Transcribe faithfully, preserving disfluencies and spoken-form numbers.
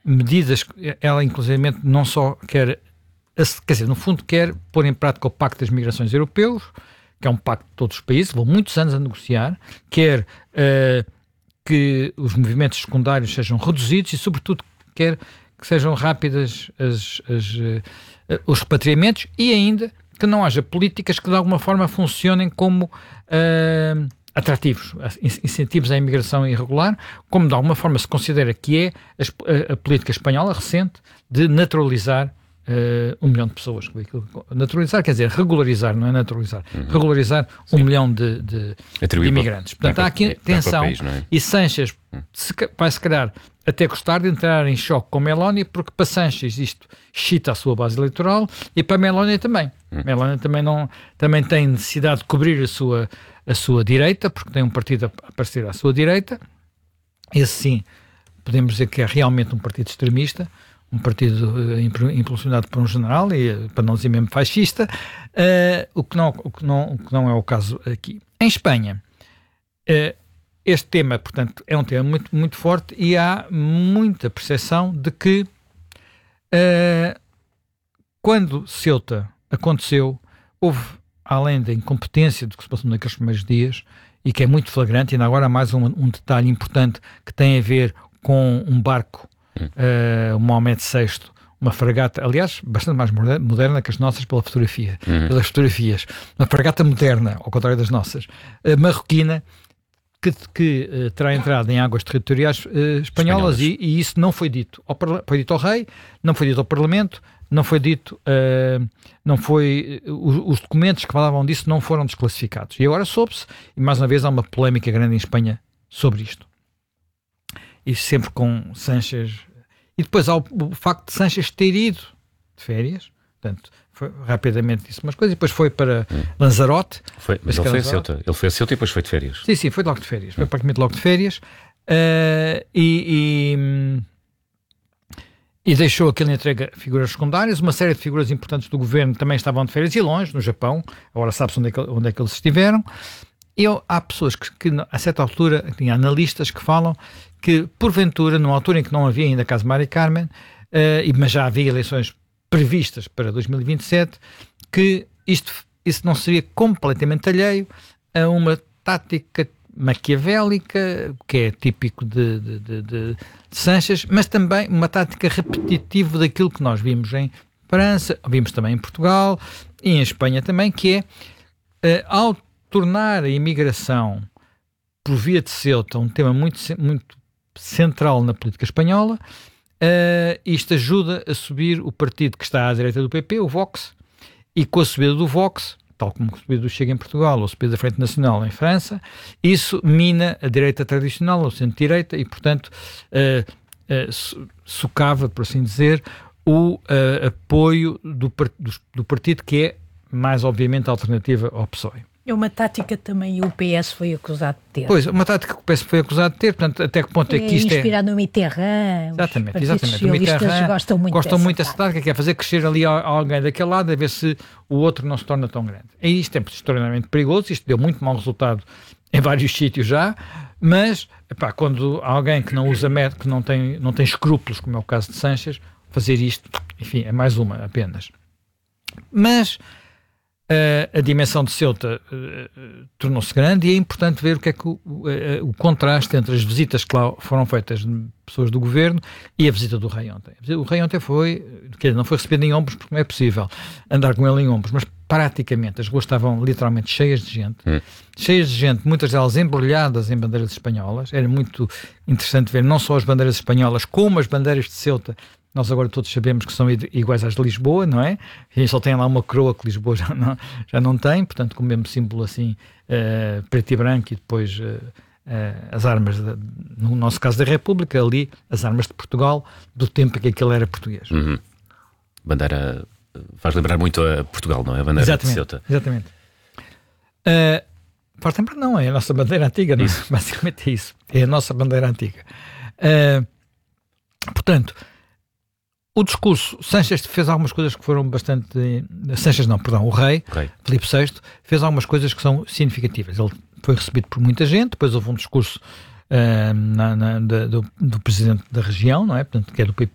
medidas, ela inclusivamente não só quer, quer dizer, no fundo quer pôr em prática o Pacto das Migrações Europeus, que é um pacto de todos os países, levou muitos anos a negociar, quer uh, que os movimentos secundários sejam reduzidos e, sobretudo, quer que sejam rápidas as, as, uh, os repatriamentos e ainda que não haja políticas que de alguma forma funcionem como uh, atrativos, incentivos à imigração irregular, como de alguma forma se considera que é a, a política espanhola recente de naturalizar Uh, um milhão de pessoas. Naturalizar quer dizer regularizar, não é naturalizar. Uhum. Regularizar Sim. um milhão de, de, de imigrantes. Portanto, há aqui tensão é? E Sánchez uhum. se, vai se calhar até gostar de entrar em choque com Meloni, porque para Sánchez isto excita a sua base eleitoral e para Meloni também. Uhum. Meloni também, não, também tem necessidade de cobrir a sua, a sua direita, porque tem um partido a aparecer à sua direita. Esse sim, podemos dizer que é realmente um partido extremista, um partido uh, impulsionado por um general, e, uh, para não dizer mesmo fascista, uh, o, que não, o, que não, o que não é o caso aqui. Em Espanha, uh, este tema, portanto, é um tema muito, muito forte e há muita percepção de que uh, quando Ceuta aconteceu, houve, além da incompetência do que se passou naqueles primeiros dias, e que é muito flagrante, e ainda agora há mais um, um detalhe importante que tem a ver com um barco, Uh, o Mohamed sexto, uma fragata, aliás, bastante mais moderna que as nossas pela fotografia, uhum. pelas fotografias, uma fragata moderna, ao contrário das nossas, uh, marroquina, que, que uh, terá entrado em águas territoriais uh, espanholas, e, e isso não foi dito. Ao, foi dito ao rei, não foi dito ao Parlamento, não foi dito, uh, não foi, uh, os, os documentos que falavam disso não foram desclassificados. E agora soube-se, e mais uma vez há uma polémica grande em Espanha sobre isto. E sempre com Sánchez. E depois há o, o facto de Sánchez ter ido de férias, portanto, foi, rapidamente disse umas coisas, e depois foi para hum. Lanzarote. Foi, mas ele foi, a Ceuta. ele foi a Ceuta e depois foi de férias. Sim, sim, foi logo de férias, foi hum. praticamente logo de férias, uh, e, e, e deixou aquele entrega figuras secundárias. Uma série de figuras importantes do governo também estavam de férias e longe, no Japão, agora sabe-se onde é que, onde é que eles estiveram. E eu, há pessoas que, que, a certa altura, tinha analistas que falam que, porventura, numa altura em que não havia ainda caso Mari Carmen, uh, mas já havia eleições previstas para dois mil e vinte e sete, que isto, isso não seria completamente alheio a uma tática maquiavélica, que é típico de, de, de, de, de Sánchez, mas também uma tática repetitiva daquilo que nós vimos em França, vimos também em Portugal e em Espanha também, que é, uh, ao tornar a imigração por via de Ceuta um tema muito, muito central na política espanhola, uh, isto ajuda a subir o partido que está à direita do P P, o Vox, e com a subida do Vox, tal como a subida do Chega em Portugal ou a subida da Frente Nacional em França, isso mina a direita tradicional, o centro-direita, e portanto uh, uh, socava, por assim dizer, o uh, apoio do, do, do partido que é mais obviamente a alternativa ao P S O E. É uma tática também o P S foi acusado de ter. Pois, uma tática que o P S foi acusado de ter, portanto, até que ponto é, é que isto é... inspirado no Mitterrand. Exatamente, exatamente. O Mitterrand gostam muito gostam dessa muito dessa tática, que é fazer crescer ali alguém daquele lado, a ver se o outro não se torna tão grande. E isto é extraordinariamente perigoso, isto deu muito mau resultado em vários sítios já, mas, epá, quando alguém que não usa método, que não tem, não tem escrúpulos, como é o caso de Sánchez, fazer isto, enfim, é mais uma apenas. Mas... Uh, a dimensão de Ceuta uh, uh, tornou-se grande, e é importante ver o que é que o, uh, uh, o contraste entre as visitas que lá foram feitas de pessoas do governo e a visita do rei ontem. O rei ontem foi, quer dizer, não foi recebido em ombros, porque não é possível andar com ele em ombros, mas praticamente as ruas estavam literalmente cheias de gente, hum. cheias de gente, muitas delas embrulhadas em bandeiras espanholas. Era muito interessante ver não só as bandeiras espanholas, como as bandeiras de Ceuta. Nós agora todos sabemos que são iguais às de Lisboa, não é? E só tem lá uma coroa que Lisboa já não, já não tem, portanto, com o mesmo símbolo assim, uh, preto e branco, e depois uh, uh, as armas, de, no nosso caso da República, ali as armas de Portugal, do tempo em que aquele era português. Uhum. Bandeira faz lembrar muito a Portugal, não é? A bandeira exatamente, de Ceuta. Exatamente. Uh, faz lembrar, não, é a nossa bandeira antiga, não é? Basicamente é isso, é a nossa bandeira antiga. Uh, portanto... O discurso, Sánchez fez algumas coisas que foram bastante... Sánchez não, perdão, o rei, rei, Filipe sexto, fez algumas coisas que são significativas. Ele foi recebido por muita gente, depois houve um discurso uh, na, na, da, do, do presidente da região, não é? Portanto, que é do P P,